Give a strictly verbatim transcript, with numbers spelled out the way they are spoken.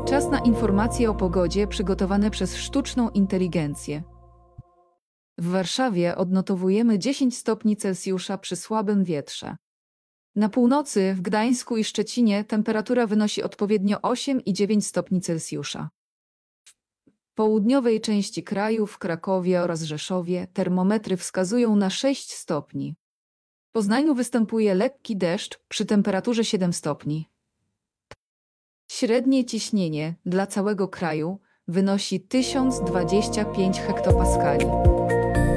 Czas na informacje o pogodzie przygotowane przez sztuczną inteligencję. W Warszawie odnotowujemy dziesięć stopni Celsjusza przy słabym wietrze. Na północy, w Gdańsku i Szczecinie temperatura wynosi odpowiednio osiem i dziewięć stopni Celsjusza. W południowej części kraju, w Krakowie oraz Rzeszowie, termometry wskazują na sześć stopni. W Poznaniu występuje lekki deszcz przy temperaturze siedem stopni. Średnie ciśnienie dla całego kraju wynosi tysiąc dwadzieścia pięć hektopaskali.